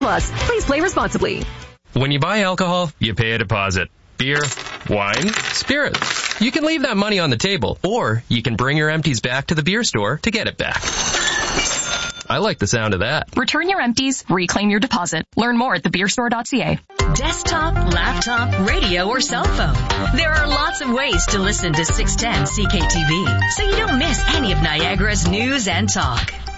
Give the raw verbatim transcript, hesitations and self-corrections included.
Plus, please play responsibly. When you buy alcohol, you pay a deposit. Beer, wine, spirits. You can leave that money on the table, or you can bring your empties back to the beer store to get it back. I like the sound of that. Return your empties, reclaim your deposit. Learn more at the beer store dot c a. Desktop, laptop, radio, or cell phone. There are lots of ways to listen to six ten C K T V, so you don't miss any of Niagara's news and talk.